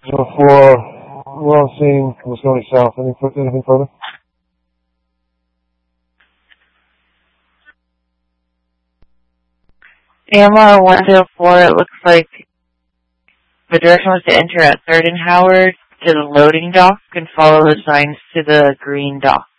4, we're on scene, Moscone South. Anything further? AMR 104, it looks like the direction was to enter at 3rd and Howard to the loading dock and follow the signs to the green dock.